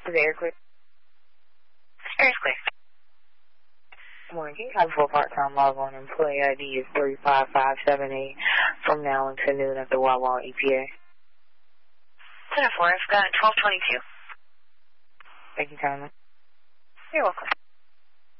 Very quick. Very quick. Good morning. Can you have for part-time log on employee ID is 35578 from now until noon at the Wawa EPA? 10-4, I've got 1222. Thank you kindly. You're welcome.